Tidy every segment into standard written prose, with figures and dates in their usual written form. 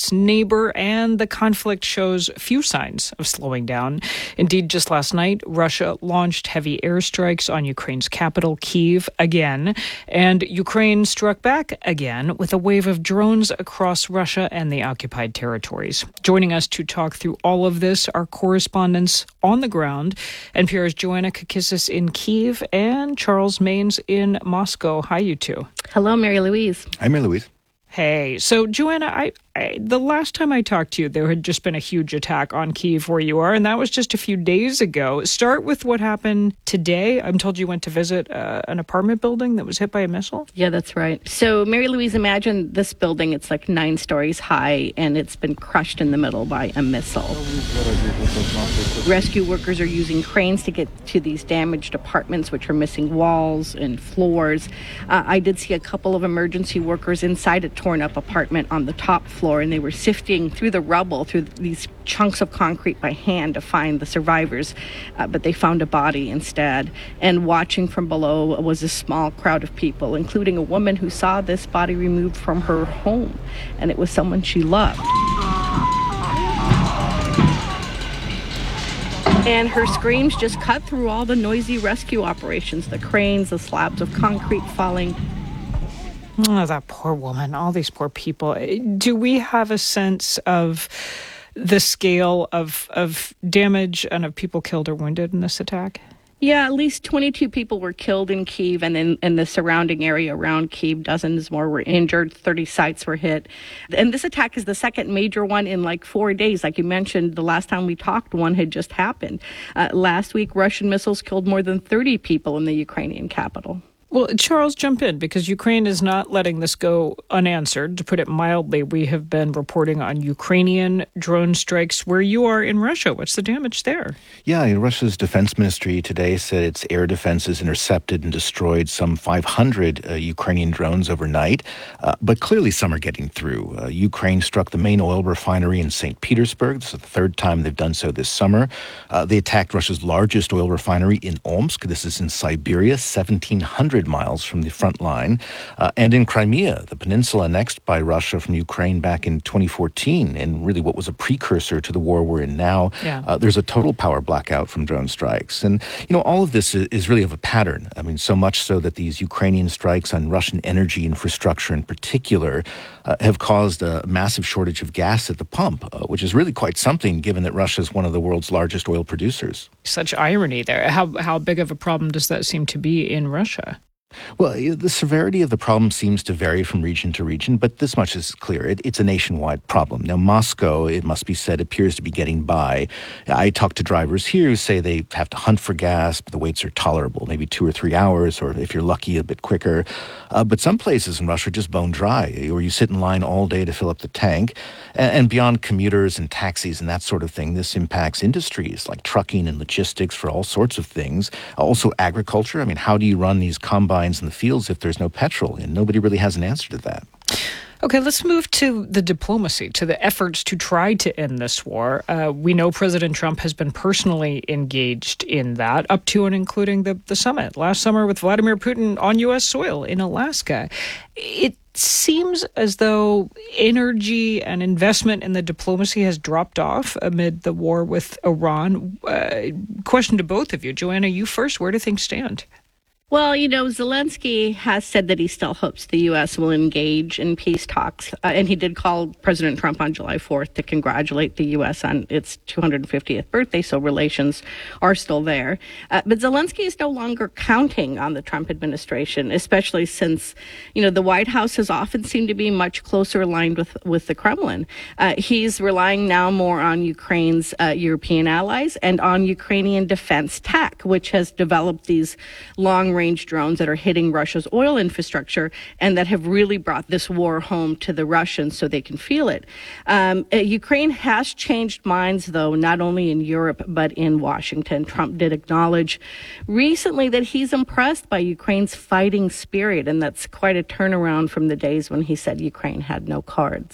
its neighbor, and the conflict shows few signs of slowing down. Indeed, just last night, Russia launched heavy airstrikes on Ukraine's capital, Kyiv, again, and Ukraine struck back again with a wave of drones across Russia and the occupied territories. Joining us to talk through all of this are correspondents on the ground, NPR's Joanna Kakissis in Kyiv and Charles Maynes in Moscow. Hi, you two. Hello, Mary Louise. Hi, Mary Louise. Hey, so Joanna, the last time I talked to you, there had just been a huge attack on Kyiv where you are, and that was just a few days ago. Start with what happened today. I'm told you went to visit an apartment building that was hit by a missile. Yeah, that's right. So, Mary Louise, imagine this building. It's like 9 stories high, and it's been crushed in the middle by a missile. Rescue workers are using cranes to get to these damaged apartments, which are missing walls and floors. I did see a couple of emergency workers inside a torn-up apartment on the top floor, and they were sifting through the rubble, through these chunks of concrete by hand to find the survivors, but they found a body instead. And watching from below was a small crowd of people, including a woman who saw this body removed from her home, and it was someone she loved. And her screams just cut through all the noisy rescue operations, the cranes, the slabs of concrete falling. Oh, that poor woman, all these poor people. Do we have a sense of the scale of damage and of people killed or wounded in this attack? Yeah, at least 22 people were killed in Kyiv and in the surrounding area around Kyiv. Dozens more were injured. 30 sites were hit. And this attack is the second major one in like 4 days. Like you mentioned, the last time we talked, one had just happened. Last week, Russian missiles killed more than 30 people in the Ukrainian capital. Well, Charles, jump in, because Ukraine is not letting this go unanswered. To put it mildly, we have been reporting on Ukrainian drone strikes where you are in Russia. What's the damage there? Yeah, Russia's defense ministry today said its air defenses intercepted and destroyed some 500 Ukrainian drones overnight. But clearly some are getting through. Ukraine struck the main oil refinery in St. Petersburg. This is the third time they've done so this summer. They attacked Russia's largest oil refinery in Omsk. This is in Siberia, 1,700 miles from the front line, and in Crimea, the peninsula annexed by Russia from Ukraine back in 2014, and really what was a precursor to the war we're in now. Yeah. There's a total power blackout from drone strikes. And, all of this is really of a pattern. I mean, so much so that these Ukrainian strikes on Russian energy infrastructure in particular have caused a massive shortage of gas at the pump, which is really quite something given that Russia is one of the world's largest oil producers. Such irony there. How big of a problem does that seem to be in Russia? Well, the severity of the problem seems to vary from region to region, but this much is clear. It's a nationwide problem. Now, Moscow, it must be said, appears to be getting by. I talked to drivers here who say they have to hunt for gas, but the waits are tolerable, maybe 2 or 3 hours, or if you're lucky, a bit quicker. But some places in Russia are just bone dry, or you sit in line all day to fill up the tank. And beyond commuters and taxis and that sort of thing, this impacts industries like trucking and logistics for all sorts of things. Also agriculture. I mean, how do you run these combines in the fields if there's no petrol? And nobody really has an answer to that. Okay, let's move to the diplomacy, to the efforts to try to end this war. We know President Trump has been personally engaged in that, up to and including the summit last summer with Vladimir Putin on U.S. soil in Alaska. It seems as though energy and investment in the diplomacy has dropped off amid the war with Iran. Question to both of you. Joanna, you first. Where do things stand? Well, Zelensky has said that he still hopes the U.S. will engage in peace talks. And he did call President Trump on July 4th to congratulate the U.S. on its 250th birthday, so relations are still there. But Zelensky is no longer counting on the Trump administration, especially since, the White House has often seemed to be much closer aligned with the Kremlin. He's relying now more on Ukraine's European allies and on Ukrainian defense tech, which has developed these long-range drones that are hitting Russia's oil infrastructure and that have really brought this war home to the Russians so they can feel it. Ukraine has changed minds, though, not only in Europe but in Washington. Trump did acknowledge recently that he's impressed by Ukraine's fighting spirit, and that's quite a turnaround from the days when he said Ukraine had no cards.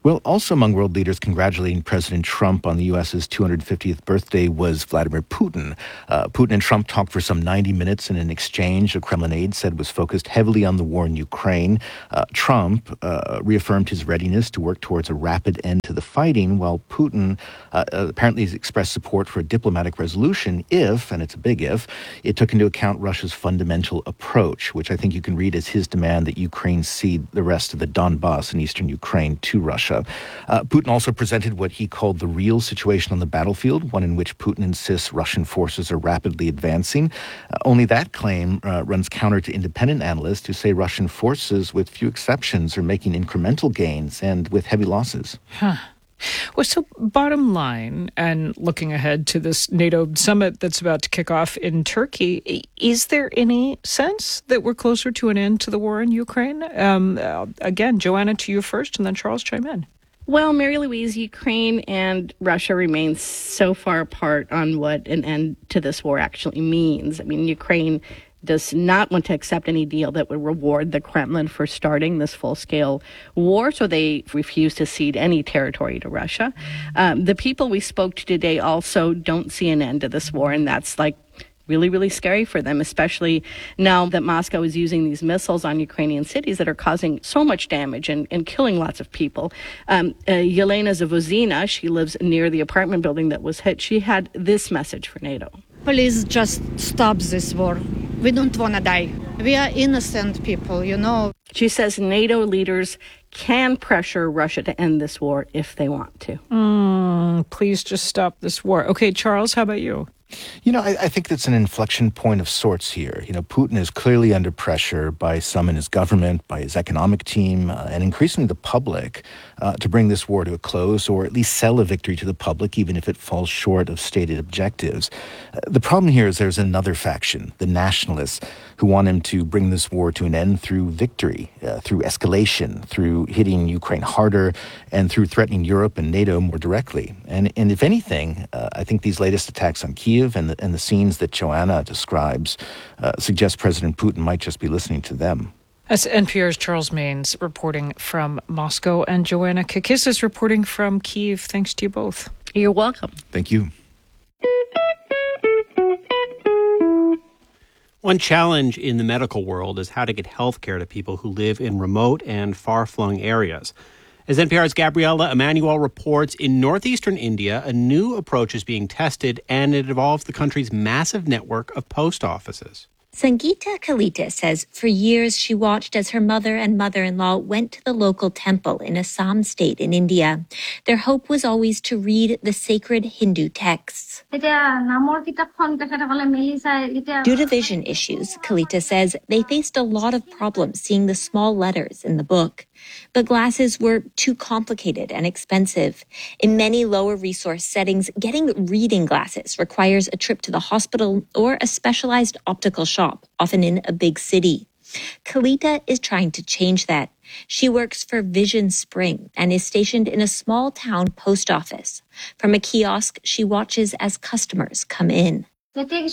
Well, also among world leaders congratulating President Trump on the U.S.'s 250th birthday was Vladimir Putin. Putin and Trump talked for some 90 minutes in an exchange a Kremlin aide said was focused heavily on the war in Ukraine. Trump reaffirmed his readiness to work towards a rapid end to the fighting, while Putin apparently has expressed support for a diplomatic resolution if, and it's a big if, it took into account Russia's fundamental approach, which I think you can read as his demand that Ukraine cede the rest of the Donbass in eastern Ukraine to Russia. Putin also presented what he called the real situation on the battlefield, one in which Putin insists Russian forces are rapidly advancing. Only that claim runs counter to independent analysts who say Russian forces, with few exceptions, are making incremental gains and with heavy losses. Well, so bottom line, and looking ahead to this NATO summit that's about to kick off in Turkey, is there any sense that we're closer to an end to the war in Ukraine? Again, Joanna, to you first, and then Charles, chime in. Well, Mary Louise, Ukraine and Russia remain so far apart on what an end to this war actually means. I mean, Ukraine does not want to accept any deal that would reward the Kremlin for starting this full-scale war, so they refuse to cede any territory to Russia. The people we spoke to today also don't see an end to this war, and that's really, really scary for them, especially now that Moscow is using these missiles on Ukrainian cities that are causing so much damage and killing lots of people. Yelena Zavozina, she lives near the apartment building that was hit. She had this message for NATO. Please just stop this war. We don't want to die. We are innocent people, you know. She says NATO leaders can pressure Russia to end this war if they want to. Please just stop this war. Okay, Charles, how about you? You know, I think that's an inflection point of sorts here. You know, Putin is clearly under pressure by some in his government, by his economic team, and increasingly the public to bring this war to a close or at least sell a victory to the public, even if it falls short of stated objectives. The problem here is there's another faction, the nationalists, who want him to bring this war to an end through victory, through escalation, through hitting Ukraine harder, and through threatening Europe and NATO more directly. And if anything, I think these latest attacks on Kyiv and the scenes that Joanna describes suggest President Putin might just be listening to them. That's NPR's Charles Maynes reporting from Moscow, and Joanna Kakissis reporting from Kyiv. Thanks to you both. You're welcome. Thank you. One challenge in the medical world is how to get health care to people who live in remote and far-flung areas. As NPR's Gabriela Emanuel reports, in northeastern India, a new approach is being tested, and it involves the country's massive network of post offices. Sangeeta Kalita says for years she watched as her mother and mother-in-law went to the local temple in Assam state in India. Their hope was always to read the sacred Hindu texts. Due to vision issues, Kalita says they faced a lot of problems seeing the small letters in the book. But glasses were too complicated and expensive. In many lower resource settings, getting reading glasses requires a trip to the hospital or a specialized optical shop, often in a big city. Kalita is trying to change that. She works for Vision Spring and is stationed in a small town post office. From a kiosk, she watches as customers come in. She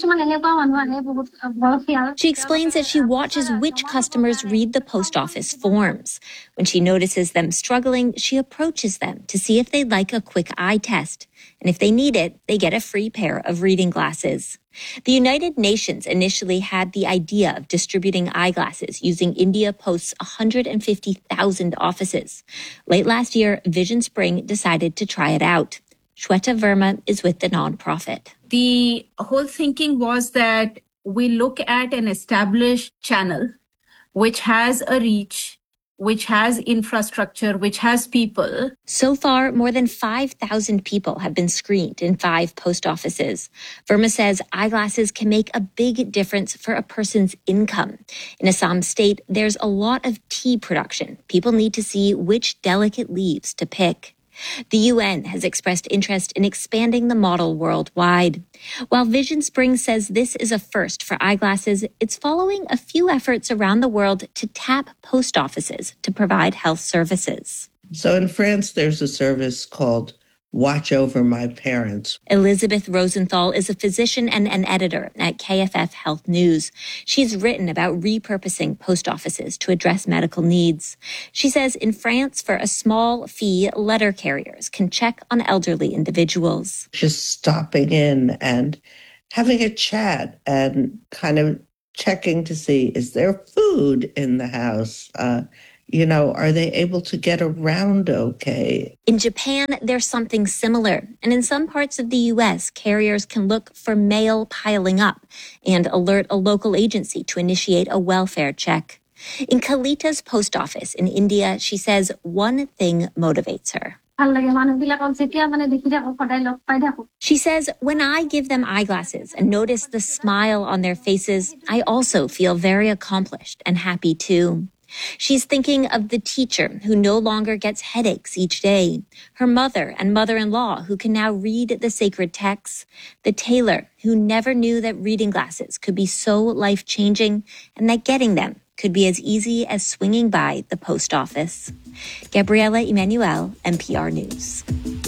explains that she watches which customers read the post office forms. When she notices them struggling, she approaches them to see if they'd like a quick eye test. And if they need it, they get a free pair of reading glasses. The United Nations initially had the idea of distributing eyeglasses using India Post's 150,000 offices. Late last year, Vision Spring decided to try it out. Shweta Verma is with the nonprofit. The whole thinking was that we look at an established channel which has a reach, which has infrastructure, which has people. So far, more than 5,000 people have been screened in 5 post offices. Verma says eyeglasses can make a big difference for a person's income. In Assam state, there's a lot of tea production. People need to see which delicate leaves to pick. The UN has expressed interest in expanding the model worldwide. While Vision Spring says this is a first for eyeglasses, it's following a few efforts around the world to tap post offices to provide health services. So in France, there's a service called watch over my parents. Elizabeth Rosenthal is a physician and an editor at KFF Health News. She's written about repurposing post offices to address medical needs. She says in France, for a small fee, letter carriers can check on elderly individuals. Just stopping in and having a chat and kind of checking to see, is there food in the house? Are they able to get around okay? In Japan, there's something similar. And in some parts of the U.S., carriers can look for mail piling up and alert a local agency to initiate a welfare check. In Kalita's post office in India, she says one thing motivates her. She says, when I give them eyeglasses and notice the smile on their faces, I also feel very accomplished and happy too. She's thinking of the teacher who no longer gets headaches each day, her mother and mother-in-law who can now read the sacred texts, the tailor who never knew that reading glasses could be so life-changing and that getting them could be as easy as swinging by the post office. Gabriela Emanuel, NPR News.